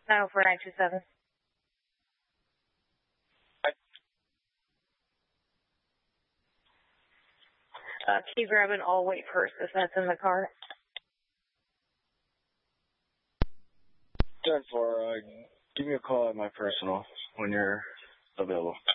904-927. Can you grab an all-weight purse that's in the car? 10-4, give me a call at my personal when you're available.